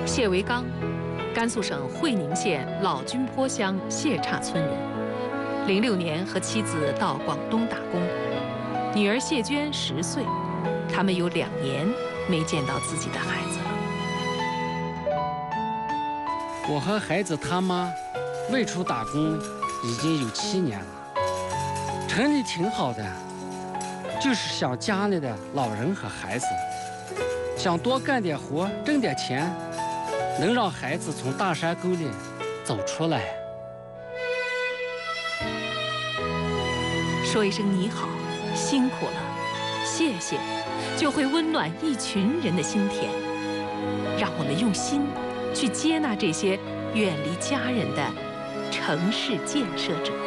谢维刚，甘肃省会宁县老君坡乡谢岔村人。06年和妻子到广东打工，女儿谢娟10岁，他们有2年没见到自己的孩子了。 我和孩子他妈外出打工已经有7年了，城里挺好的，就是想家里的老人和孩子，想多干点活，挣点钱，能让孩子从大山沟里走出来。 说一声你好，辛苦了，谢谢，就会温暖一群人的心田。让我们用心去接纳这些远离家人的城市建设者。